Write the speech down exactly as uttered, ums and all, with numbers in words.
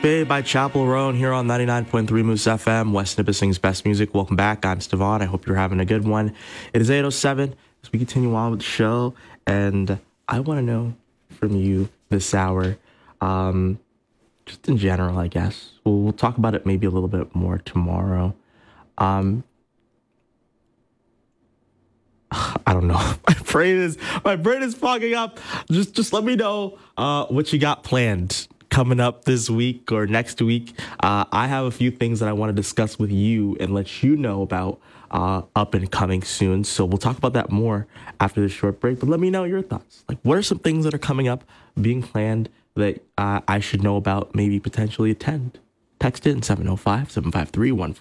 Bay by Chapel Roan here on ninety-nine point three Moose F M, West Nipissing's best music. Welcome back. I'm Stevan. I hope you're having a good one. It is eight oh seven as we continue on with the show, and I want to know from you this hour, um, just in general, I guess. We'll, we'll talk about it maybe a little bit more tomorrow. Um, I don't know. My brain is my brain is fogging up. Just just let me know uh, what you got planned coming up this week or next week. Uh, I have a few things that I want to discuss with you and let you know about uh, up and coming soon. So we'll talk about that more after this short break. But let me know your thoughts. Like, what are some things that are coming up, being planned that uh, I should know about, maybe potentially attend? Text in seven oh five, seven five three, one